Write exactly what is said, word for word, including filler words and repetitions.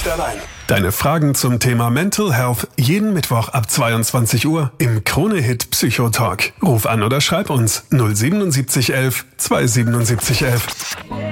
allein. Deine Fragen zum Thema Mental Health jeden Mittwoch ab zweiundzwanzig Uhr im Krone-Hit Psychotalk. Ruf an oder schreib uns null sieben sieben eins eins zwei sieben sieben eins eins.